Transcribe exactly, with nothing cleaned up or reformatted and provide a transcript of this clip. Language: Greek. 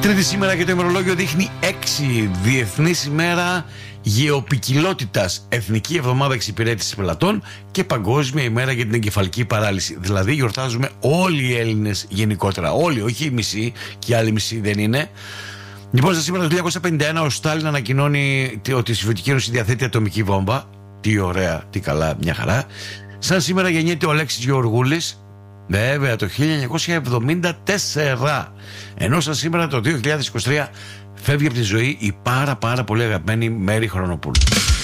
Τρίτη σήμερα και το ημερολόγιο δείχνει έξι. Διεθνής ημέρα γεωπικιλότητας, Εθνική Εβδομάδα Εξυπηρέτησης Πελατών και Παγκόσμια ημέρα για την εγκεφαλική παράλυση. Δηλαδή γιορτάζουμε όλοι οι Έλληνες γενικότερα. Όλοι, όχι οι μισοί, και οι άλλοι μισοί δεν είναι. Λοιπόν, σήμερα το χίλια εννιακόσια πενήντα ένα ο Στάλιν ανακοινώνει ότι η Σοβιετική Ένωση διαθέτει ατομική βόμβα. Τι ωραία, τι καλά, μια χαρά. Σαν σήμερα γεννιέται ο Αλέξης Γεωργούλης. Βέβαια, το χίλια εννιακόσια εβδομήντα τέσσερα. Ενώ σαν σήμερα το δύο χιλιάδες είκοσι τρία φεύγει από τη ζωή η πάρα πάρα πολύ αγαπημένη Μέρη Χρονοπούλου.